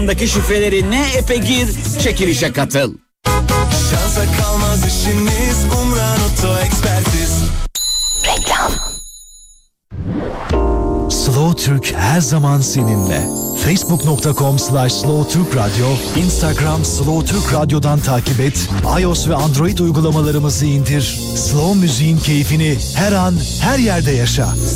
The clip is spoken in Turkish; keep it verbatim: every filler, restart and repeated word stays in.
Şifreleri ne epe gir, çekilişe katıl. Şansa kalmaz işiniz, Umran Oto Ekspertiz. Reklam. Slow Türk her zaman seninle. facebook nokta com slash slow türk radyo, Instagram Slow Türk Radyo'dan takip et. iOS ve Android uygulamalarımızı indir. Slow müziğin keyfini her an, her yerde yaşa.